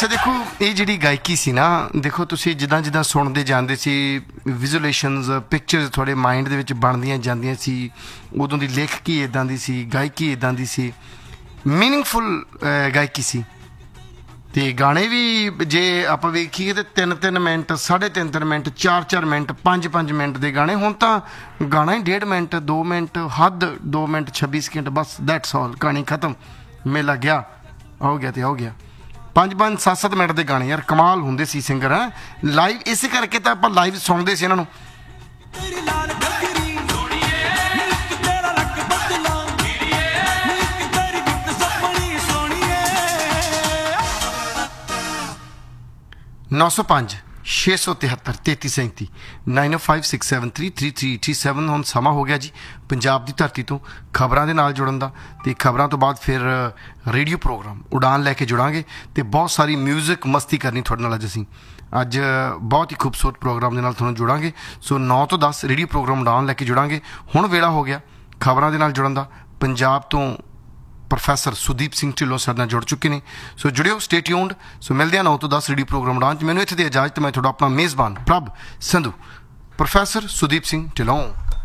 ਅੱਛਾ ਦੇਖੋ ਇਹ ਜਿਹੜੀ ਗਾਇਕੀ ਸੀ ਨਾ, ਦੇਖੋ ਤੁਸੀਂ ਜਿੱਦਾਂ ਜਿੱਦਾਂ ਸੁਣਦੇ ਜਾਂਦੇ ਸੀ, ਵਿਜ਼ੂਅਲੇਸ਼ਨਸ ਪਿਕਚਰਸ ਤੁਹਾਡੇ ਮਾਈਂਡ ਦੇ ਵਿੱਚ ਬਣਦੀਆਂ ਜਾਂਦੀਆਂ ਸੀ। ਉਦੋਂ ਦੀ ਲੇਖਕੀ ਇੱਦਾਂ ਦੀ ਸੀ, ਗਾਇਕੀ ਇੱਦਾਂ ਦੀ ਸੀ, ਮੀਨਿੰਗਫੁਲ ਗਾਇਕੀ ਸੀ। ਅਤੇ ਗਾਣੇ ਵੀ ਜੇ ਆਪਾਂ ਵੇਖੀਏ ਤਾਂ 3-3 ਮਿੰਟ, 3.5 ਮਿੰਟ, 4-4 ਮਿੰਟ, 5-5 ਮਿੰਟ ਦੇ ਗਾਣੇ। ਹੁਣ ਤਾਂ ਗਾਣਾ ਹੀ 1.5 ਮਿੰਟ, 2 ਮਿੰਟ, ਹੱਦ 2 minute 26 second, bus that's all, ਕਹਾਣੀ ਖਤਮ, ਮੇਲਾ ਗਿਆ, ਹੋ ਗਿਆ ਤੇ ਹੋ ਗਿਆ। 5-5, 7-7 ਮਿੰਟ ਦੇ ਗਾਣੇ ਯਾਰ ਕਮਾਲ ਹੁੰਦੇ ਸੀ ਸਿੰਗਰ। ਲਾਈਵ ਇਸੇ ਕਰਕੇ ਤਾਂ ਆਪਾਂ ਲਾਈਵ ਸੁਣਦੇ ਸੀ ਇਹਨਾਂ ਨੂੰ। ਨੌ ਸੌ 5 673 3337 9056733387। ਹੁਣ ਸਮਾਂ ਹੋ ਗਿਆ ਜੀ ਪੰਜਾਬ ਦੀ ਧਰਤੀ ਤੋਂ ਖਬਰਾਂ ਦੇ ਨਾਲ ਜੁੜਨ ਦਾ, ਅਤੇ ਖਬਰਾਂ ਤੋਂ ਬਾਅਦ ਫਿਰ ਰੇਡੀਓ ਪ੍ਰੋਗਰਾਮ ਉਡਾਨ ਲੈ ਕੇ ਜੁੜਾਂਗੇ, ਅਤੇ ਬਹੁਤ ਸਾਰੀ ਮਿਊਜ਼ਿਕ ਮਸਤੀ ਕਰਨੀ ਤੁਹਾਡੇ ਨਾਲ। ਅੱਜ ਬਹੁਤ ਹੀ ਖੂਬਸੂਰਤ ਪ੍ਰੋਗਰਾਮ ਦੇ ਨਾਲ ਤੁਹਾਨੂੰ ਜੁੜਾਂਗੇ। ਸੋ 9 ਤੋਂ 10 ਰੇਡੀਓ ਪ੍ਰੋਗਰਾਮ ਉਡਾਨ ਲੈ ਕੇ ਜੁੜਾਂਗੇ। ਹੁਣ ਵੇਲਾ ਹੋ ਗਿਆ ਖਬਰਾਂ ਦੇ ਨਾਲ ਜੁੜਨ ਦਾ। ਪੰਜਾਬ ਤੋਂ ਪ੍ਰੋਫੈਸਰ ਸੁਦੀਪ ਸਿੰਘ ਢਿੱਲੋਂ ਸਾਡੇ ਨਾਲ ਜੁੜ ਚੁੱਕੇ ਨੇ। ਸੋ ਜੁੜਿਓ, ਸਟੇ ਟਿਊਨਡ। ਸੋ ਮਿਲਦੇ ਹਾਂ 9 ਤੋਂ 10 ਰੇਡੀਓ ਪ੍ਰੋਗਰਾਮ ਉਡਾਨ 'ਚ। ਮੈਨੂੰ ਇੱਥੇ ਦੀ ਇਜਾਜ਼ਤ। ਮੈਂ ਤੁਹਾਡਾ ਆਪਣਾ ਮੇਜ਼ਬਾਨ ਪ੍ਰਭ ਸੰਧੂ, ਪ੍ਰੋਫੈਸਰ ਸੁਦੀਪ ਸਿੰਘ ਢਿੱਲੋਂ।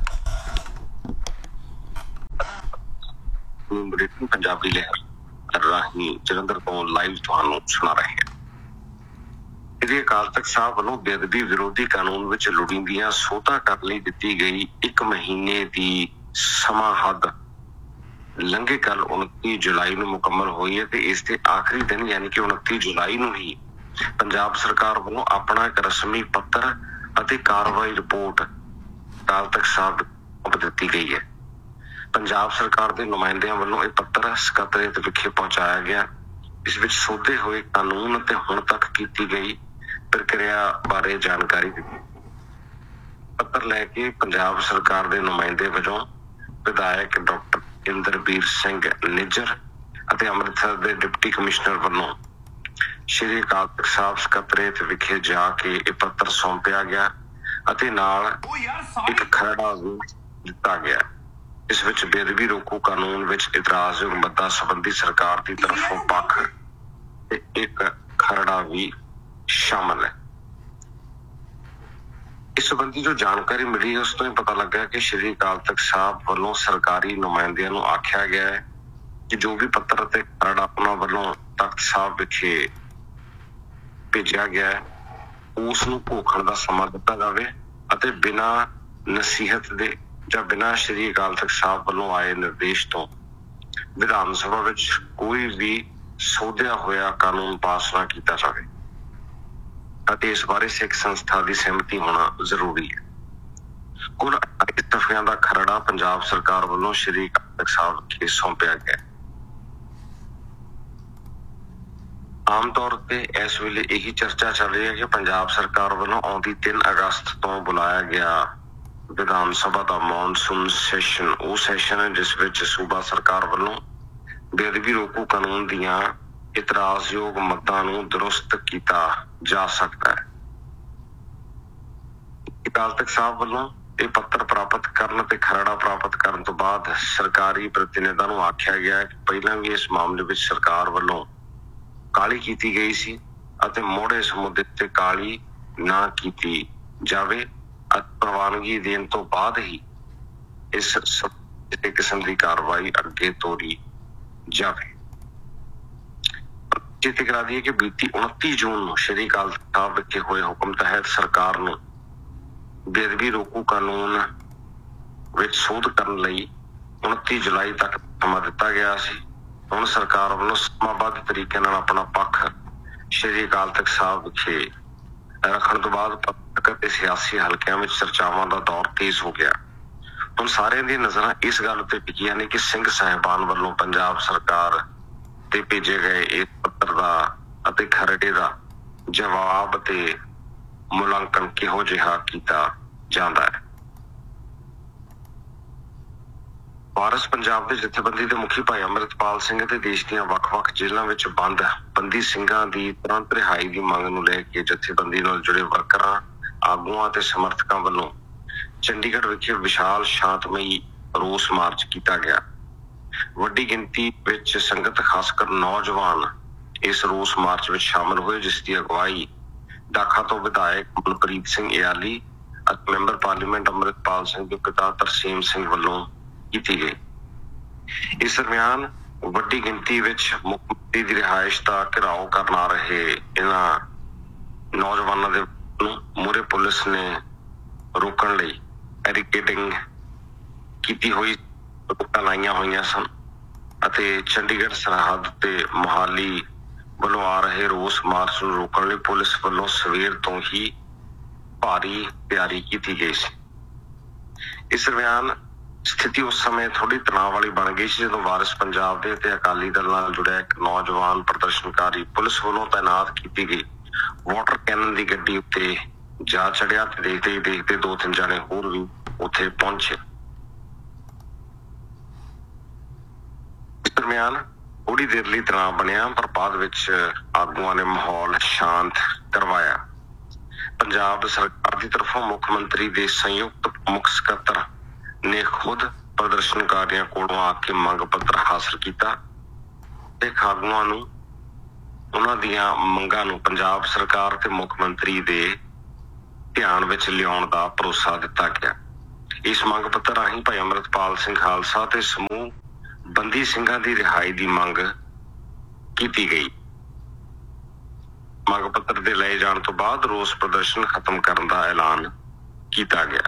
ਪੰਜਾਬੀ ਲਹਿਰ ਰਾਹੀਂ ਜਲੰਧਰ ਤੋਂ ਲਾਈਵ ਤੁਹਾਨੂੰ ਸੁਣਾ ਰਹੇ ਹਾਂ। ਸ੍ਰੀ ਅਕਾਲ ਤਖਤ ਸਾਹਿਬ ਵੱਲੋਂ ਬੇਅਦਬੀ ਵਿਰੋਧੀ ਕਾਨੂੰਨ ਵਿੱਚ ਲੋੜੀਂਦੀਆਂ ਸੋਧਾਂ ਕਰਨ ਲਈ ਦਿੱਤੀ ਗਈ 1 ਮਹੀਨੇ ਦੀ ਸਮਾਂ ਹੱਦ ਲੰਘੇ ਕੱਲ 29 ਜੁਲਾਈ ਨੂੰ ਮੁਕੰਮਲ ਹੋਈ ਹੈ, ਤੇ ਇਸ ਦੇ ਆਖਰੀ ਦਿਨ ਯਾਨੀ ਕਿ 29 ਜੁਲਾਈ ਨੂੰ ਹੀ ਪੰਜਾਬ ਸਰਕਾਰ ਵੱਲੋਂ ਆਪਣਾ ਇੱਕ ਰਸਮੀ ਪੱਤਰ ਅਤੇ ਕਾਰਵਾਈ ਰਿਪੋਰਟ ਅਕਾਲ ਤਖਤ ਸਾਹਿਬ ਨੂੰ ਦਿੱਤੀ ਗਈ ਹੈ। ਪੰਜਾਬ ਸਰਕਾਰ ਦੇ ਨੁਮਾਇੰਦਿਆਂ ਵੱਲੋਂ ਇਹ ਪੱਤਰ ਸਕੱਤਰੇਤ ਵਿਖੇ ਪਹੁੰਚਾਇਆ ਗਿਆ। ਇਸ ਵਿੱਚ ਸੋਧੇ ਹੋਏ ਕਾਨੂੰਨ ਅਤੇ ਹੁਣ ਤੱਕ ਕੀਤੀ ਗਈ ਪ੍ਰਕਿਰਿਆ ਬਾਰੇ ਜਾਣਕਾਰੀ ਦਿੱਤੀ। ਪੱਤਰ ਲੈ ਕੇ ਪੰਜਾਬ ਸਰਕਾਰ ਦੇ ਨੁਮਾਇੰਦੇ ਵਜੋਂ ਵਿਧਾਇਕ ਡਾਕਟਰ ਇੰਦਰਬੀਰ ਸਿੰਘ ਨਿੱਜਰ ਅਤੇ ਅੰਮ੍ਰਿਤਸਰ ਦੇ ਡਿਪਟੀ ਕਮਿਸ਼ਨਰ ਵੱਲੋਂ ਸ਼੍ਰੀ ਅਕਾਲ ਤਖਤ ਸਾਹਿਬ ਸਕੱਤਰੇਤ ਵਿਖੇ ਜਾ ਕੇ ਇਹ ਪੱਤਰ ਸੌਂਪਿਆ ਗਿਆ ਅਤੇ ਨਾਲ ਇੱਕ ਖਰੜਾ ਵੀ ਦਿੱਤਾ ਗਿਆ। ਇਸ ਵਿੱਚ ਬੇਅਦਬੀ ਰੋਕੂ ਕਾਨੂੰਨ ਵਿੱਚ ਇਤਰਾਜ਼ਯੋਗ ਮੱਦਾ ਸੰਬੰਧੀ ਸਰਕਾਰ ਦੀ ਤਰਫੋਂ ਪੱਖ ਤੇ ਇੱਕ ਖਰੜਾ ਵੀ ਸ਼ਾਮਲ ਹੈ। ਇਸ ਸੰਬੰਧੀ ਜੋ ਜਾਣਕਾਰੀ ਮਿਲੀ ਉਸ ਤੋਂ ਹੀ ਪਤਾ ਲੱਗਾ ਕਿ ਸ਼੍ਰੀ ਅਕਾਲ ਤਖਤ ਸਾਹਿਬ ਵੱਲੋਂ ਸਰਕਾਰੀ ਨੁਮਾਇੰਦਿਆਂ ਨੂੰ ਆਖਿਆ ਗਿਆ ਹੈ ਕਿ ਜੋ ਵੀ ਪੱਤਰ ਅਤੇ ਖਰੜਾ ਉਹਨਾਂ ਵੱਲੋਂ ਤਖਤ ਸਾਹਿਬ ਵਿਖੇ ਭੇਜਿਆ ਗਿਆ ਹੈ ਉਸ ਨੂੰ ਘੋਖਣ ਦਾ ਸਮਾਂ ਦਿੱਤਾ ਜਾਵੇ ਅਤੇ ਬਿਨਾਂ ਨਸੀਹਤ ਦੇ ਜਾਂ ਬਿਨਾਂ ਸ਼੍ਰੀ ਅਕਾਲ ਤਖਤ ਸਾਹਿਬ ਵੱਲੋਂ ਆਏ ਨਿਰਦੇਸ਼ ਤੋਂ ਵਿਧਾਨ ਸਭਾ ਵਿੱਚ ਕੋਈ ਵੀ ਸੋਧਿਆ ਹੋਇਆ ਕਾਨੂੰਨ ਪਾਸ ਨਾ ਕੀਤਾ ਜਾਵੇ ਅਤੇ ਇਸ ਬਾਰੇ ਸਿੱਖ ਸੰਸਥਾ ਦੀ ਸਹਿਮਤੀ ਹੋਣਾ ਜ਼ਰੂਰੀ ਹੈ। ਕੁੱਲ ਦਫ਼ਿਆਂ ਦਾ ਖਰੜਾ ਪੰਜਾਬ ਸਰਕਾਰ ਵੱਲੋਂ ਸ਼੍ਰੀ ਅਕਾਲ ਤਖਤ ਸਾਹਿਬ ਵਿਖੇ ਸੌਂਪਿਆ ਗਿਆ। ਆਮ ਤੌਰ ਤੇ ਇਸ ਵੇਲੇ ਇਹੀ ਚਰਚਾ ਚੱਲ ਰਹੀ ਹੈ ਕਿ ਪੰਜਾਬ ਸਰਕਾਰ ਵੱਲੋਂ ਆਉਂਦੀ 3 ਅਗਸਤ ਤੋਂ ਬੁਲਾਇਆ ਗਿਆ ਵਿਧਾਨ ਸਭਾ ਦਾ ਮੌਨਸੂਨ ਸੈਸ਼ਨ ਉਹ ਸੈਸ਼ਨ ਹੈ ਜਿਸ ਵਿੱਚ ਸੂਬਾ ਸਰਕਾਰ ਵੱਲੋਂ ਬੇਅਦਬੀ ਰੋਕੂ ਕਾਨੂੰਨ ਦੀਆਂ ਇਤਰਾਜ਼ਯੋਗ ਮੱਦਾਂ ਨੂੰ ਦਰੁਸਤ ਕੀਤਾ ਜਾ ਸਕਦਾ ਹੈ। ਅਕਾਲ ਤਖਤ ਸਾਹਿਬ ਵੱਲੋਂ ਇਹ ਪੱਤਰ ਪ੍ਰਾਪਤ ਕਰਨ ਤੇ ਖਰੜਾ ਪ੍ਰਾਪਤ ਕਰਨ ਤੋਂ ਬਾਅਦ ਸਰਕਾਰੀ ਪ੍ਰਤੀਨਿਧਾਂ ਨੂੰ ਆਖਿਆ ਗਿਆ ਕਿ ਪਹਿਲਾਂ ਵੀ ਇਸ ਮਾਮਲੇ ਵਿੱਚ ਸਰਕਾਰ ਵੱਲੋਂ ਕਾਹਲੀ ਕੀਤੀ ਗਈ ਸੀ ਅਤੇ ਮੁੜ ਇਸ ਮੁੱਦੇ ਤੇ ਕਾਹਲੀ ਨਾ ਕੀਤੀ ਜਾਵੇ ਅਤੇ ਪ੍ਰਵਾਨਗੀ ਦੇਣ ਤੋਂ ਬਾਅਦ ਹੀ ਇਸ ਕਿਸਮ ਦੀ ਕਾਰਵਾਈ ਅੱਗੇ ਤੋਰੀ ਜਾਵੇ। ਚੇਤੇ ਕਰਾ ਦਈਏ ਕਿ ਬੀਤੀ 29 ਜੂਨ ਨੂੰ ਸ਼੍ਰੀ ਅਕਾਲ ਤਖਤ ਸਾਹਿਬ ਵਿਖੇ ਹੋਏ ਹੁਕਮ ਤਹਿਤ ਸਰਕਾਰ ਨੂੰ ਬੇਅਦਬੀ ਰੋਕੂ ਕਾਨੂੰਨ ਵਿੱਚ ਸੋਧ ਕਰਨ ਲਈ 29 ਜੁਲਾਈ ਤੱਕ ਸਮਾਂ ਦਿੱਤਾ ਗਿਆ ਸੀ। ਹੁਣ ਸਰਕਾਰ ਵੱਲੋਂ ਸਮਾਬੱਧ ਤਰੀਕੇ ਨਾਲ ਆਪਣਾ ਪੱਖ ਸ਼੍ਰੀ ਅਕਾਲ ਤਖਤ ਸਾਹਿਬ ਵਿਖੇ ਰੱਖਣ ਤੋਂ ਬਾਅਦ ਪੱਤਰਕ ਅਤੇ ਸਿਆਸੀ ਹਲਕਿਆਂ ਵਿੱਚ ਚਰਚਾਵਾਂ ਦਾ ਦੌਰ ਤੇਜ਼ ਹੋ ਗਿਆ। ਹੁਣ ਸਾਰਿਆਂ ਦੀਆਂ ਨਜ਼ਰਾਂ ਇਸ ਗੱਲ ਉੱਤੇ ਟਿਕੀਆਂ ਨੇ ਕਿ ਸਿੰਘ ਸਾਹਿਬਾਨ ਵੱਲੋਂ ਪੰਜਾਬ ਸਰਕਾਰ ਤੇ ਭੇਜੇ ਗਏ ਇਸ ਪੱਤਰ ਦਾ ਅਤੇ ਖਰੜੇ ਦਾ ਜਵਾਬ ਤੇ ਮੁਲਾਂਕਣ ਕਿਹੋ ਜਿਹਾ ਕੀਤਾ ਜਾਂਦਾ ਹੈ। ਵਾਰਿਸ ਪੰਜਾਬ ਦੇ ਜਥੇਬੰਦੀ ਦੇ ਮੁਖੀ ਭਾਈ ਅੰਮ੍ਰਿਤਪਾਲ ਸਿੰਘ ਅਤੇ ਦੇਸ਼ ਦੀਆਂ ਵੱਖ-ਵੱਖ ਜੇਲ੍ਹਾਂ ਵਿੱਚ ਬੰਦ ਬੰਦੀ ਸਿੰਘਾਂ ਦੀ ਤੁਰੰਤ ਰਿਹਾਈ ਦੀ ਮੰਗ ਨੂੰ ਲੈ ਕੇ ਜਥੇਬੰਦੀ ਨਾਲ ਜੁੜੇ ਵਰਕਰਾਂ, ਆਗੂਆਂ ਅਤੇ ਸਮਰਥਕਾਂ ਵੱਲੋਂ ਚੰਡੀਗੜ੍ਹ ਵਿਖੇ ਵਿਸ਼ਾਲ ਸ਼ਾਂਤਮਈ ਰੋਸ ਮਾਰਚ ਕੀਤਾ ਗਿਆ। ਵੱਡੀ ਗਿਣਤੀ ਵਿੱਚ ਸੰਗਤ, ਖਾਸ ਕਰ ਨੌਜਵਾਨ ਇਸ ਰੋਸ ਮਾਰਚ ਵਿੱਚ ਸ਼ਾਮਲ ਹੋਏ, ਜਿਸ ਦੀ ਅਗਵਾਈ ਦਾਖਾ ਤੋਂ ਵਿਧਾਇਕ ਮਨਪ੍ਰੀਤ ਸਿੰਘ ਇਆਲੀ ਅਤੇ ਮੈਂਬਰ ਪਾਰਲੀਮੈਂਟ ਅੰਮ੍ਰਿਤਪਾਲ ਸਿੰਘ ਦੇ ਪਿਤਾ ਤਰਸੇਮ ਸਿੰਘ ਵੱਲੋਂ ਕੀਤੀ ਗਈ। ਇਸ ਦਰਮਿਆਨ ਵੱਡੀ ਗਿਣਤੀ ਵਿੱਚ ਮੁੱਖ ਮੰਤਰੀ ਦੀ ਰਿਹਾਇਸ਼ ਦਾ ਘਿਰਾਓ ਕਰਨ ਆ ਰਹੇ ਇਹਨਾਂ ਨੌਜਵਾਨਾਂ ਦੇ ਮੂਹਰੇ ਪੁਲਿਸ ਨੇ ਰੋਕਣ ਲਈ ਬੈਰੀਕੇਡਿੰਗ ਕੀਤੀ ਹੋਈ, ਰੋਕਾਂ ਲਾਈਆਂ ਹੋਈਆਂ ਸਨ ਅਤੇ ਚੰਡੀਗੜ੍ਹ ਸਰਹੱਦ ਤੇ ਮੋਹਾਲੀ ਵੱਲੋਂ ਆ ਰਹੇ ਰੋਸ ਮਾਰਚ ਨੂੰ ਰੋਕਣ ਲਈ ਪੁਲਿਸ ਵੱਲੋਂ ਸਵੇਰ ਤੋਂ ਹੀ ਭਾਰੀ ਤਿਆਰੀ ਕੀਤੀ ਗਈ ਸੀ। ਇਸ ਦਰਮਿਆਨ ਸਥਿਤੀ ਉਸ ਸਮੇਂ ਥੋੜੀ ਤਣਾਅ ਵਾਲੀ ਬਣ ਗਈ ਸੀ ਜਦੋਂ ਵਾਰਿਸ ਪੰਜਾਬ ਦੇ ਤੇ ਅਕਾਲੀ ਦਲ ਨਾਲ ਜੁੜਿਆ ਇੱਕ ਨੌਜਵਾਨ ਪ੍ਰਦਰਸ਼ਨਕਾਰੀ ਪੁਲਿਸ ਵੱਲੋਂ ਤਾਇਨਾਤ ਕੀਤੀ ਗਈ ਵਾਟਰ ਕੈਨਨ ਦੀ ਗੱਡੀ ਉੱਤੇ ਜਾ ਚੜਿਆ ਤੇ ਦੇਖਦੇ ਹੀ ਦੇਖਦੇ 2-3 ਜਣੇ ਹੋਰ ਵੀ ਉੱਥੇ ਪਹੁੰਚੇ। ਇਸ ਦਰਮਿਆਨ ਥੋੜੀ ਦੇਰ ਲਈ ਤਣਾਅ ਬਣਿਆ, ਪਰ ਬਾਅਦ ਵਿੱਚ ਆਗੂਆਂ ਨੇ ਮਾਹੌਲ ਸ਼ਾਂਤ ਕਰਵਾਇਆ। ਪੰਜਾਬ ਸਰਕਾਰ ਦੀ ਤਰਫੋਂ ਮੁੱਖ ਮੰਤਰੀ ਦੇ ਸੰਯੁਕਤ ਮੁੱਖ ਸਕੱਤਰ ਨੇ ਖੁਦ ਪ੍ਰਦਰਸ਼ਨਕਾਰੀਆਂ ਕੋਲੋਂ ਆ ਕੇ ਮੰਗ ਪੱਤਰ ਹਾਸਲ ਕੀਤਾ ਤੇ ਆਗੂਆਂ ਨੂੰ ਉਹਨਾਂ ਦੀਆਂ ਮੰਗਾਂ ਨੂੰ ਪੰਜਾਬ ਸਰਕਾਰ ਤੇ ਮੁੱਖ ਮੰਤਰੀ ਦੇ ਧਿਆਨ ਵਿੱਚ ਲਿਆਉਣ ਦਾ ਭਰੋਸਾ ਦਿੱਤਾ ਗਿਆ। ਇਸ ਮੰਗ ਪੱਤਰ ਰਾਹੀਂ ਭਾਈ ਅੰਮ੍ਰਿਤਪਾਲ ਸਿੰਘ ਖਾਲਸਾ ਤੇ ਸਮੂਹ ਬੰਦੀ ਸਿੰਘਾਂ ਦੀ ਰਿਹਾਈ ਦੀ ਮੰਗ ਕੀਤੀ ਗਈ। ਮੰਗ ਪੱਤਰ ਦੇ ਲਏ ਜਾਣ ਤੋਂ ਬਾਅਦ ਰੋਸ ਪ੍ਰਦਰਸ਼ਨ ਖਤਮ ਕਰਨ ਦਾ ਐਲਾਨ ਕੀਤਾ ਗਿਆ।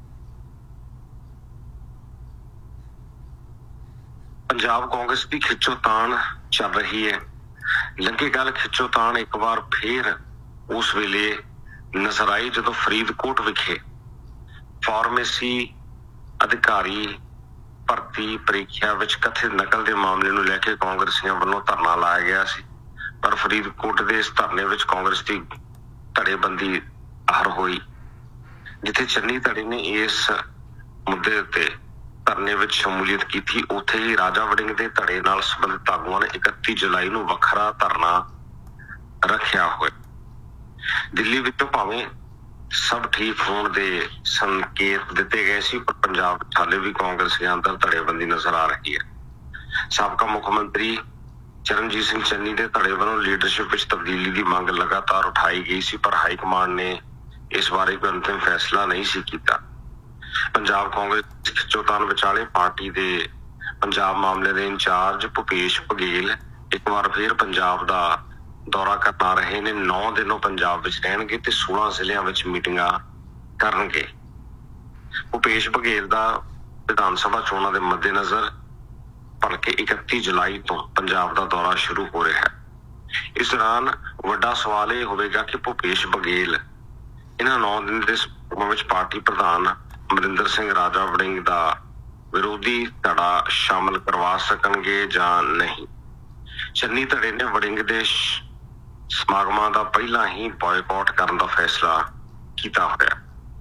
ਪੰਜਾਬ ਕਾਂਗਰਸ ਦੀ ਖਿੱਚੋਤਾਣ ਚੱਲ ਰਹੀ ਹੈ। ਲੰਘੀ ਗੱਲ ਖਿੱਚੋਤਾਣ ਇੱਕ ਵਾਰ ਫੇਰ ਉਸ ਵੇਲੇ ਨਜ਼ਰ ਆਈ ਜਦੋਂ ਫਰੀਦਕੋਟ ਵਿਖੇ ਫਾਰਮੇਸੀ ਅਧਿਕਾਰੀ ਭਰਤੀ ਪ੍ਰੀਖਿਆ ਵਿੱਚ ਕਥਿਤ ਨਕਲ ਦੇ ਮਾਮਲੇ ਨੂੰ ਲੈ ਕੇ ਕਾਂਗਰਸੀਆਂ ਵੱਲੋਂ ਧਰਨਾ ਲਾਇਆ ਗਿਆ ਸੀ, ਪਰ ਫਰੀਦਕੋਟ ਦੇ ਇਸ ਧਰਨੇ ਵਿੱਚ ਕਾਂਗਰਸ ਦੀ ਧੜੇਬੰਦੀ ਹਰ ਹੋਈ। ਜਿੱਥੇ ਚੰਨੀ ਧੜੇ ਨੇ ਇਸ ਮੁੱਦੇ ਉੱਤੇ ਧਰਨੇ ਵਿੱਚ ਸ਼ਮੂਲੀਅਤ ਕੀਤੀ, ਉੱਥੇ ਹੀ ਰਾਜਾ ਵੜਿੰਗ ਦੇ ਧੜੇ ਨਾਲ ਸੰਬੰਧਿਤ ਆਗੂਆਂ ਨੇ 31 ਜੁਲਾਈ ਨੂੰ ਵੱਖਰਾ ਧਰਨਾ ਰੱਖਿਆ ਹੋਇਆ। ਦਿੱਲੀ ਵਿੱਚੋਂ ਭਾਵੇਂ ਸਭ ਠੀਕ ਹੋਣ ਦੇ ਸੰਕੇਤ ਦਿੱਤੇ ਗਏ ਸੀ, ਪਰ ਪੰਜਾਬ ਵਿੱਚ ਹਾਲੇ ਵੀ ਕਾਂਗਰਸੀਆਂ ਅੰਦਰ ਧੜੇਬੰਦੀ ਨਜ਼ਰ ਆ ਰਹੀ ਹੈ। ਸਾਬਕਾ ਮੁੱਖ ਮੰਤਰੀ ਚਰਨਜੀਤ ਸਿੰਘ ਚੰਨੀ ਦੇ ਧੜੇ ਵੱਲੋਂ ਲੀਡਰਸ਼ਿਪ ਵਿੱਚ ਤਬਦੀਲੀ ਦੀ ਮੰਗ ਲਗਾਤਾਰ ਉਠਾਈ ਗਈ ਸੀ, ਪਰ ਹਾਈ ਕਮਾਂਡ ਨੇ ਇਸ ਬਾਰੇ ਕੋਈ ਅੰਤਿਮ ਫੈਸਲਾ ਨਹੀਂ ਸੀ ਕੀਤਾ। ਪੰਜਾਬ ਕਾਂਗਰਸ ਖਿੱਚੋਤਾਣ ਵਿਚਾਲੇ ਪਾਰਟੀ ਦੇ ਪੰਜਾਬ ਮਾਮਲੇ ਦੇ ਇੰਚਾਰਜ ਭੁਪੇਸ਼ ਬਘੇਲ ਇੱਕ ਵਾਰ ਫਿਰ ਪੰਜਾਬ ਦਾ ਦੌਰਾ ਕਰਨ ਆ ਰਹੇ ਨੇ। 9 ਦਿਨ ਉਹ ਪੰਜਾਬ ਵਿੱਚ ਰਹਿਣਗੇ ਤੇ 16 ਜ਼ਿਲ੍ਹਿਆਂ ਵਿੱਚ ਮੀਟਿੰਗਾਂ ਕਰਨਗੇ। ਭੁਪੇਸ਼ ਬਘੇਲ ਦਾ ਵਿਧਾਨ ਸਭਾ ਚੋਣਾਂ ਦੇ ਮੱਦੇਨਜ਼ਰ ਭਲਕੇ 31 ਜੁਲਾਈ ਤੋਂ ਪੰਜਾਬ ਦਾ ਦੌਰਾ ਸ਼ੁਰੂ ਹੋ ਰਿਹਾ ਹੈ। ਇਸ ਦੌਰਾਨ ਵੱਡਾ ਸਵਾਲ ਇਹ ਹੋਵੇਗਾ ਕਿ ਭੁਪੇਸ਼ ਬਘੇਲ ਇਹਨਾਂ 9 ਦਿਨ ਦੇ ਸਮਾਂ ਵਿੱਚ ਪਾਰਟੀ ਪ੍ਰਧਾਨ ਅਮਰਿੰਦਰ ਸਿੰਘ ਰਾਜਾ ਵੜਿੰਗ ਦਾ ਵਿਰੋਧੀ ਧੜਾ ਸ਼ਾਮਲ ਕਰਵਾ ਸਕਣਗੇ ਜਾਂ ਨਹੀਂ। ਚੰਨੀ ਧੜੇ ਨੇ ਵੜਿੰਗ ਦੇ ਸਮਾਗਮਾਂ ਦਾ ਪਹਿਲਾਂ ਹੀ ਬਾਇਕਾਟ ਕਰਨ ਦਾ ਫੈਸਲਾ ਕੀਤਾ ਹੋਇਆ।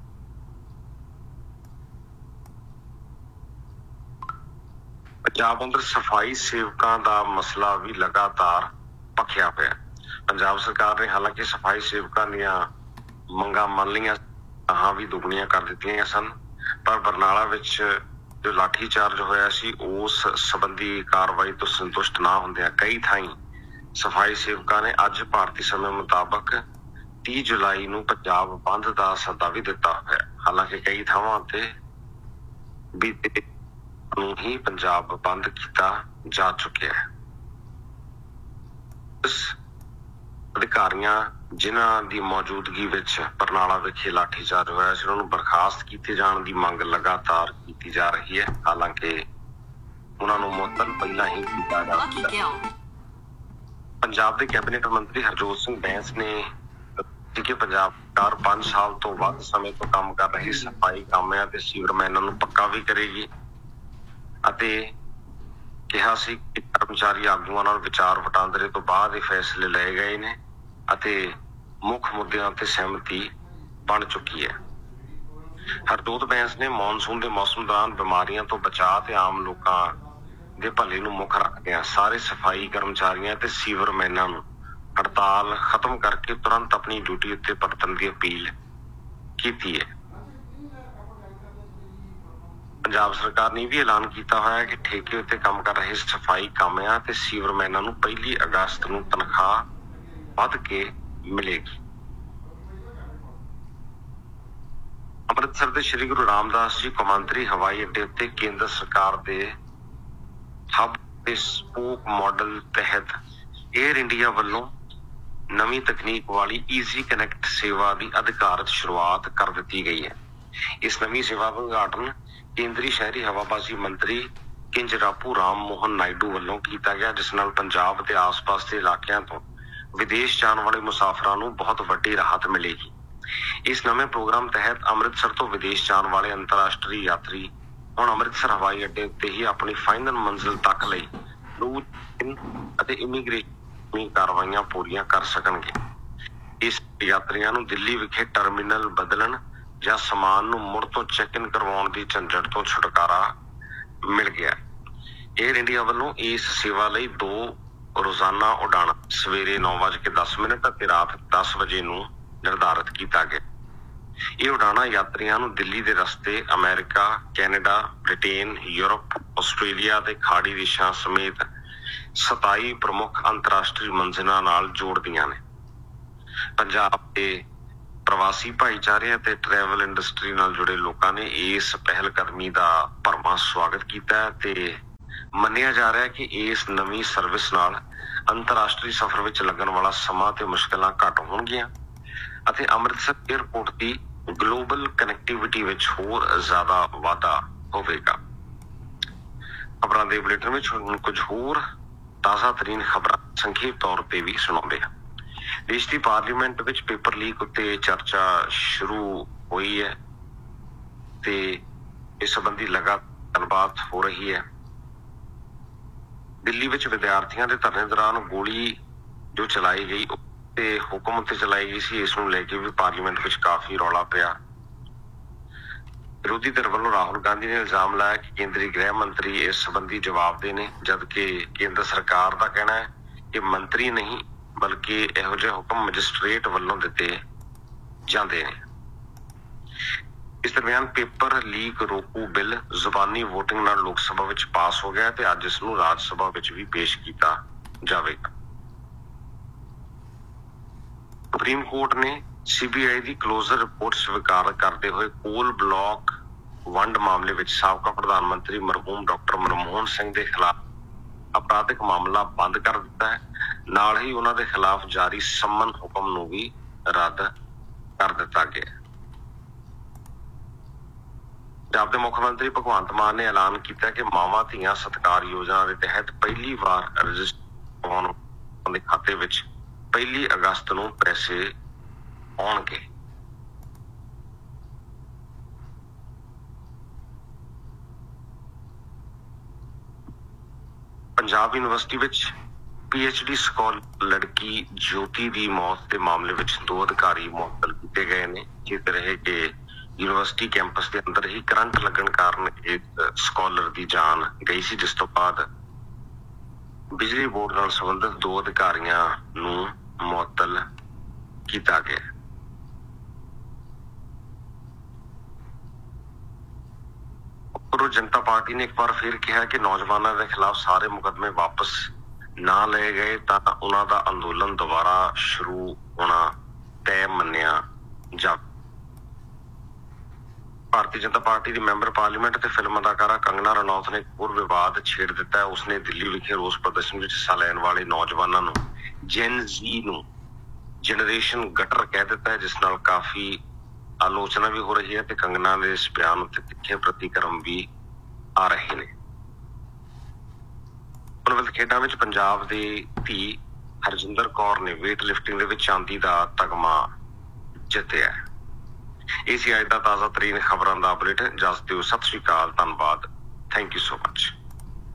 ਪੰਜਾਬ ਅੰਦਰ ਸਫਾਈ ਸੇਵਕਾਂ ਦਾ ਮਸਲਾ ਵੀ ਲਗਾਤਾਰ ਭਖਿਆ ਪਿਆ। ਪੰਜਾਬ ਸਰਕਾਰ ਨੇ ਹਾਲਾਂਕਿ ਸਫਾਈ ਸੇਵਕਾਂ ਦੀਆਂ ਮੰਗਾਂ ਮੰਨ ਲਈਆਂ, ਵੀ ਦੁੱਗਣੀਆਂ ਕਰ ਦਿੱਤੀਆਂ ਸਨ, ਪਰ ਬਰਨਾਲਾ ਵਿੱਚ ਜੋ ਲਾਠੀਚਾਰਜ ਹੋਇਆ ਸੀ ਉਸ ਸੰਬੰਧੀ ਕਾਰਵਾਈ ਤੋਂ ਸੰਤੁਸ਼ਟ ਨਾ ਹੁੰਦਿਆਂ ਕਈ ਥਾਈਂ ਸਫਾਈ ਸੇਵਕਾਂ ਨੇ ਅੱਜ ਭਾਰਤੀ ਸਮੇਂ ਮੁਤਾਬਕ 30 ਜੁਲਾਈ ਨੂੰ ਪੰਜਾਬ ਬੰਦ ਦਾ ਸੱਦਾ ਵੀ ਦਿੱਤਾ ਹੋਇਆ। ਹਾਲਾਂਕਿ ਕਈ ਥਾਵਾਂ ਤੇ ਬੀਤੇ ਨੂੰ ਹੀ ਪੰਜਾਬ ਬੰਦ ਕੀਤਾ ਜਾ ਚੁੱਕਿਆ ਹੈ। ਅਧਿਕਾਰੀਆਂ ਜਿਨ੍ਹਾਂ ਦੀ ਮੌਜੂਦਗੀ ਵਿੱਚ ਬਰਨਾਲਾ ਵਿਖੇ ਲਾਠੀਚਾਰਜ ਹੋਇਆ ਸੀ, ਉਹਨਾਂ ਨੂੰ ਬਰਖਾਸਤ ਕੀਤੇ ਜਾਣ ਦੀ ਮੰਗ ਲਗਾਤਾਰ ਕੀਤੀ ਜਾ ਰਹੀ ਹੈ। ਹਾਲਾਂਕਿ ਉਹਨਾਂ ਨੂੰ ਮੁਅੱਤਲ ਪਹਿਲਾਂ ਹੀ ਕੀਤਾ ਜਾ ਚੁੱਕਾ। ਪੰਜਾਬ ਦੇ ਕੈਬਨਿਟ ਮੰਤਰੀ ਹਰਜੋਤ ਸਿੰਘ ਬੈਂਸ ਨੇ ਕਿ ਪੰਜਾਬ ਸਰਕਾਰ 5 ਸਾਲ ਤੋਂ ਵੱਧ ਸਮੇਂ ਤੋਂ ਕੰਮ ਕਰ ਰਹੀ ਸਫਾਈ ਕਾਮਿਆਂ ਤੇ ਸੀਵਰਮੈਨਾਂ ਨੂੰ ਪੱਕਾ ਵੀ ਕਰੇਗੀ ਅਤੇ ਕਿਹਾ ਸੀ ਕਿ ਕਰਮਚਾਰੀ ਆਗੂਆਂ ਨਾਲ ਵਿਚਾਰ ਵਟਾਂਦਰੇ ਤੋਂ ਬਾਅਦ ਇਹ ਫੈਸਲੇ ਲਏ ਗਏ ਨੇ ਅਤੇ ਮੁੱਖ ਮੁੱਦਿਆਂ ਤੇ ਸਹਿਮਤੀ ਬਣ ਚੁੱਕੀ ਹੈ। ਹਰਜੋਤ ਬੈਂਸ ਨੇ ਮੌਨਸੂਨ ਦੇ ਮੌਸਮ ਦੌਰਾਨ ਬਿਮਾਰੀਆਂ ਤੋਂ ਬਚਾਅ ਤੇ ਆਮ ਲੋਕਾਂ ਦੇ ਭਲੇ ਨੂੰ ਮੁੱਖ ਰੱਖਦਿਆਂ ਸਾਰੇ ਸਫਾਈ ਕਰਮਚਾਰੀਆਂ ਤੇ ਸੀਵਰਮੈਨਾਂ ਨੂੰ ਹੜਤਾਲ ਖਤਮ ਕਰਕੇ ਤੁਰੰਤ ਆਪਣੀ ਡਿਊਟੀ ਉੱਤੇ ਪਰਤਣ ਦੀ ਅਪੀਲ ਕੀਤੀ ਹੈ। ਪੰਜਾਬ ਸਰਕਾਰ ਨੇ ਵੀ ਐਲਾਨ ਕੀਤਾ ਹੋਇਆ ਕਿ ਠੇਕੇ ਉੱਤੇ ਕੰਮ ਕਰ ਰਹੇ ਸਫਾਈ ਕਾਮਿਆਂ ਤੇ ਸੀਵਰਮੈਨਾਂ ਨੂੰ 1 ਅਗਸਤ ਨੂੰ ਤਨਖਾਹ ਵੱਧ ਕੇ ਮਿਲੇਗੀ। ਅੰਮ੍ਰਿਤਸਰ ਦੇ ਸ਼੍ਰੀ ਗੁਰੂ ਰਾਮਦਾਸ ਜੀ ਕੌਮਾਂਤਰੀ ਹਵਾਈ ਅੱਡੇ ਉੱਤੇ ਕੇਂਦਰ ਸਰਕਾਰ ਦੇ ਹਬ ਤੇ ਸਪੋਕ ਮਾਡਲ ਤਹਿਤ ਏਅਰ ਇੰਡੀਆ ਵੱਲੋਂ ਨਵੀਂ ਤਕਨੀਕ ਵਾਲੀ ਈਜ਼ੀ ਕਨੈਕਟ ਸੇਵਾ ਦੀ ਅਧਿਕਾਰਤ ਸ਼ੁਰੂਆਤ ਕਰ ਦਿੱਤੀ ਗਈ ਹੈ। ਇਸ ਨਵੀਂ ਸੇਵਾ ਦਾ ਉਦਘਾਟਨ ਕੇਂਦਰੀ ਸ਼ਹਿਰੀ ਹਵਾਬਾਜ਼ੀ ਮੰਤਰੀ ਕਿੰਜਰਾਪੂ ਰਾਮ ਮੋਹਨ ਨਾਇਡੂ ਵੱਲੋਂ ਕੀਤਾ ਗਿਆ, ਜਿਸ ਨਾਲ ਪੰਜਾਬ ਤੇ ਆਸ-ਪਾਸ ਦੇ ਇਲਾਕਿਆਂ ਤੋਂ ਵਿਦੇਸ਼ ਜਾਣ ਵਾਲੇ ਮੁਸਾਫਰਾਂ ਨੂੰ ਬਹੁਤ ਵੱਡੀ ਰਾਹਤ ਮਿਲੇਗੀ। ਇਸ ਨਵੇਂ ਪ੍ਰੋਗਰਾਮ ਤਹਿਤ ਅੰਮ੍ਰਿਤਸਰ ਤੋਂ ਵਿਦੇਸ਼ ਜਾਣ ਵਾਲੇ ਅੰਤਰਰਾਸ਼ਟਰੀ ਯਾਤਰੀ ਹੁਣ ਅੰਮ੍ਰਿਤਸਰ ਹਵਾਈ ਅੱਡੇ ਉੱਤੇ ਹੀ ਆਪਣੀ ਫਾਈਨਲ ਮੰਜ਼ਿਲ ਤੱਕ ਲਈ ਅਤੇ ਇਮੀਗ੍ਰੇਸ਼ਨ ਕਾਰਵਾਈਆਂ ਪੂਰੀਆਂ ਕਰ ਸਕਣਗੇ। ਇਸ ਯਾਤਰੀਆਂ ਨੂੰ ਦਿੱਲੀ ਵਿਖੇ ਟਰਮੀਨਲ ਬਦਲਣ ਜਾਂ ਸਮਾਨ ਨੂੰ ਮੁੜ ਤੋਂ ਚੈੱਕ ਇਨ ਕਰਵਾਉਣ ਦੀ ਝੰਜਟ ਤੋਂ ਛੁਟਕਾਰਾ ਮਿਲ ਗਿਆ। ਏਅਰ ਇੰਡੀਆ ਵੱਲੋਂ ਇਸ ਸੇਵਾ ਲਈ 2 ਰੋਜ਼ਾਨਾ ਉਡਾਣਾਂ ਸਵੇਰੇ 9:10 ਅਤੇ ਰਾਤ 10 ਵਜੇ ਨੂੰ ਨਿਰਧਾਰਿਤ ਕੀਤਾ ਗਿਆ। ਇਹ ਉਡਾਣਾਂ ਯਾਤਰੀਆਂ ਨੂੰ ਦਿੱਲੀ ਦੇ ਰਸਤੇ America, Canada, Britain, Europe, Australia ਤੇ ਖਾੜੀ ਦੇਸ਼ਾਂ ਸਮੇਤ 27 ਪ੍ਰਮੁੱਖ ਅੰਤਰਰਾਸ਼ਟਰੀ ਮੰਜ਼ਿਲਾਂ ਨਾਲ ਜੋੜਦੀਆਂ ਨੇ। ਪੰਜਾਬ ਦੇ ਪ੍ਰਵਾਸੀ ਭਾਈਚਾਰੇ ਅਤੇ ਟਰੈਵਲ ਇੰਡਸਟਰੀ ਨਾਲ ਜੁੜੇ ਲੋਕਾਂ ਨੇ ਇਸ ਪਹਿਲ ਕਦਮੀ ਦਾ ਭਰਵਾਂ ਸਵਾਗਤ ਕੀਤਾ ਹੈ ਤੇ ਮੰਨਿਆ ਜਾ ਰਿਹਾ ਹੈ ਕਿ ਇਸ ਨਵੀਂ ਸਰਵਿਸ ਨਾਲ ਅੰਤਰਰਾਸ਼ਟਰੀ ਸਫ਼ਰ ਵਿੱਚ ਲੱਗਣ ਵਾਲਾ ਸਮਾਂ ਤੇ ਮੁਸ਼ਕਲਾਂ ਘੱਟ ਹੋਣਗੀਆਂ ਅਤੇ ਅੰਮ੍ਰਿਤਸਰ ਏਅਰਪੋਰਟ ਦੀ ਗਲੋਬਲ ਕਨੈਕਟੀਵਿਟੀ ਵਿੱਚ ਹੋਰ ਜ਼ਿਆਦਾ ਵਾਧਾ ਹੋਵੇਗਾ। ਖਬਰਾਂ ਦੇ ਬੁਲੇਟਿਨ ਵਿੱਚ ਹੁਣ ਕੁਝ ਹੋਰ ਤਾਜ਼ਾ ਤਰੀਨ ਖਬਰਾਂ ਸੰਖੇਪ ਤੌਰ ਤੇ ਵੀ ਸੁਣਾਉਂਦੇ ਹਾਂ। ਦੇਸ਼ ਦੀ ਪਾਰਲੀਮੈਂਟ ਵਿੱਚ ਪੇਪਰ ਲੀਕ ਉੱਤੇ ਚਰਚਾ ਸ਼ੁਰੂ ਹੋਈ ਹੈ ਤੇ ਇਸ ਸੰਬੰਧੀ ਲਗਾਤਾਰ ਗੱਲਬਾਤ ਹੋ ਰਹੀ ਹੈ। ਦਿੱਲੀ ਵਿੱਚ ਵਿਦਿਆਰਥੀਆਂ ਦੇ ਧਰਨੇ ਦੌਰਾਨ ਗੋਲੀ ਜੋ ਚਲਾਈ ਗਈ ਤੇ ਹੁਕਮ ਉੱਤੇ ਚਲਾਈ ਗਈ ਸੀ, ਇਸ ਨੂੰ ਲੈ ਕੇ ਵੀ ਪਾਰਲੀਮੈਂਟ ਵਿੱਚ ਕਾਫੀ ਰੌਲਾ ਪਿਆ। ਵਿਰੋਧੀ ਧਿਰ ਵੱਲੋਂ ਰਾਹੁਲ ਗਾਂਧੀ ਨੇ ਇਲਜ਼ਾਮ ਲਾਇਆ ਕਿ ਕੇਂਦਰੀ ਗ੍ਰਹਿ ਮੰਤਰੀ ਇਸ ਸੰਬੰਧੀ ਜਵਾਬਦੇਹ ਨੇ, ਜਦਕਿ ਕੇਂਦਰ ਸਰਕਾਰ ਦਾ ਕਹਿਣਾ ਹੈ ਕਿ ਮੰਤਰੀ ਨਹੀਂ ਬਲਕਿ ਇਹੋ ਜਿਹੇ ਹੁਕਮ ਮੈਜਿਸਟ੍ਰੇਟ ਵੱਲੋਂ ਦਿੱਤੇ ਜਾਂਦੇ ਨੇ। ਇਸ ਦਰਮਿਆਨ ਪੇਪਰ ਲੀਕ ਰੋਕੂ ਬਿੱਲ ਜ਼ੁਬਾਨੀ ਵੋਟਿੰਗ ਨਾਲ ਲੋਕ ਸਭਾ ਵਿੱਚ ਪਾਸ ਹੋ ਗਿਆ ਤੇ ਅੱਜ ਇਸ ਨੂੰ ਰਾਜ ਸਭਾ ਵਿੱਚ ਵੀ ਪੇਸ਼ ਕੀਤਾ ਜਾਵੇਗਾ। ਸੁਪਰੀਮ ਕੋਰਟ ਨੇ CBI ਦੀ ਕਲੋਜ਼ਰ ਰਿਪੋਰਟ ਸਵੀਕਾਰ ਕਰਦੇ ਹੋਏ ਕੋਲ ਬਲਾਕ ਵੰਡ ਮਾਮਲੇ ਵਿੱਚ ਸਾਬਕਾ ਪ੍ਰਧਾਨ ਮੰਤਰੀ ਮਰਹੂਮ ਡਾਕਟਰ ਮਨਮੋਹਨ ਸਿੰਘ ਦੇ ਖਿਲਾਫ ਅਪਰਾਧਿਕ ਮਾਮਲਾ ਬੰਦ ਕਰ ਦਿੱਤਾ ਹੈ। ਨਾਲ ਹੀ ਉਹਨਾਂ ਦੇ ਖਿਲਾਫ ਜਾਰੀ ਸੰਮਨ ਹੁਕਮ ਨੂੰ ਵੀ ਰੱਦ ਕਰ ਦਿੱਤਾ ਗਿਆ। ਪੰਜਾਬ ਦੇ ਮੁੱਖ ਮੰਤਰੀ ਭਗਵੰਤ ਮਾਨ ਨੇ ਐਲਾਨ ਕੀਤਾ ਕਿ ਮਾਵਾਂ ਧੀਆਂ ਸਤਿਕਾਰ ਯੋਜਨਾ ਦੇ ਤਹਿਤ ਪਹਿਲੀ ਵਾਰ ਰਜਿਸਟਰ ਹੋਣ ਦੇ ਖਾਤੇ ਵਿੱਚ 1 ਅਗਸਤ ਨੂੰ ਪੈਸੇ ਆਉਣਗੇ। ਪੰਜਾਬ ਯੂਨੀਵਰਸਿਟੀ ਵਿੱਚ PhD ਸਕਾਲਰ ਲੜਕੀ ਜੋਤੀ ਦੀ ਮੌਤ ਦੇ ਮਾਮਲੇ ਵਿੱਚ 2 ਅਧਿਕਾਰੀ ਮੁਅੱਤਲ ਕੀਤੇ ਗਏ ਨੇ। ਜਿਸ ਰਹੇ ਕਿ ਯੂਨੀਵਰਸਿਟੀ ਕੈਂਪਸ ਦੇ ਅੰਦਰ ਹੀ ਕਰੰਟ ਲੱਗਣ ਕਾਰਨ ਇੱਕ ਸਕਾਲਰ ਦੀ ਜਾਨ ਗਈ ਸੀ, ਜਿਸ ਤੋਂ ਬਾਅਦ ਬਿਜਲੀ ਬੋਰਡ ਨਾਲ ਸੰਬੰਧਿਤ 2 ਅਧਿਕਾਰੀਆਂ ਨੂੰ ਮੁਅੱਤਲ ਕੀਤਾ ਗਿਆ। ਜਨਤਾ ਪਾਰਟੀ ਨੇ ਇੱਕ ਵਾਰ ਫਿਰ ਕਿਹਾ ਕਿ ਨੌਜਵਾਨਾਂ ਦੇ ਖਿਲਾਫ ਸਾਰੇ ਮੁਕੱਦਮੇ ਵਾਪਸ ਨਾ ਲਏ ਗਏ ਤਾਂ ਉਹਨਾਂ ਦਾ ਅੰਦੋਲਨ ਦੁਬਾਰਾ ਸ਼ੁਰੂ ਹੋਣਾ ਤੈਅ ਮੰਨਿਆ ਜਾਵੇ। ਭਾਰਤੀ ਜਨਤਾ ਪਾਰਟੀ ਦੀ ਮੈਂਬਰ ਪਾਰਲੀਮੈਂਟ ਤੇ ਫਿਲਮ ਅਦਾਕਾਰਾ ਕੰਗਨਾ ਰਣੌਤ ਨੇ ਹੋਰ ਵਿਵਾਦ ਛੇੜ ਦਿੱਤਾ ਹੈ। ਉਸਨੇ ਦਿੱਲੀ ਵਿਖੇ ਰੋਸ ਪ੍ਰਦਰਸ਼ਨ ਵਿੱਚ ਹਿੱਸਾ ਲੈਣ ਵਾਲੇ ਨੌਜਵਾਨਾਂ ਨੂੰ ਜੈਨ ਜ਼ੀ ਨੂੰ ਜਨਰੇਸ਼ਨ ਗਟਰ ਕਹਿ ਦਿੱਤਾ ਹੈ, ਜਿਸ ਨਾਲ ਕਾਫੀ ਆਲੋਚਨਾ ਵੀ ਹੋ ਰਹੀ ਹੈ ਤੇ ਕੰਗਨਾ ਦੇ ਇਸ ਬਿਆਨ ਉੱਤੇ ਤਿੱਖੇ ਪ੍ਰਤੀਕਰਮ ਵੀ ਆ ਰਹੇ ਨੇ। ਕਾਮਨਵੈਲਥ ਖੇਡਾਂ ਵਿੱਚ ਪੰਜਾਬ ਦੇ ਧੀ ਹਰਜਿੰਦਰ ਕੌਰ ਨੇ ਵੇਟ ਲਿਫਟਿੰਗ ਦੇ ਵਿੱਚ ਚਾਂਦੀ ਦਾ ਤਗਮਾ ਜਿੱਤਿਆ। ਇਹ ਸੀ ਅੱਜ ਦਾ ਤਾਜ਼ਾ ਤਰੀਨ ਖਬਰਾਂ ਦਾ ਅਪਡੇਟ। ਇਜਾਜ਼ਤ ਦਿਓ। ਸਤਿ ਸ਼੍ਰੀ ਅਕਾਲ। ਧੰਨਵਾਦ। Thank you so much.